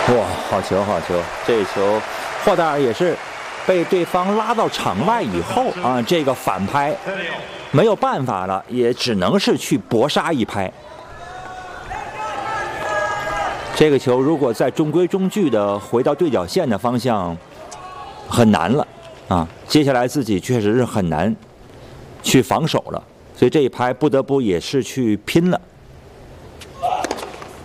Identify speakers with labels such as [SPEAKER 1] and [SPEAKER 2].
[SPEAKER 1] 哇，好球好球！这球霍达尔也是被对方拉到场外以后啊，这个反拍没有办法了，也只能是去搏杀一拍。这个球如果在中规中矩的回到对角线的方向，很难了啊！接下来自己确实是很难去防守了，所以这一拍不得不也是去拼了。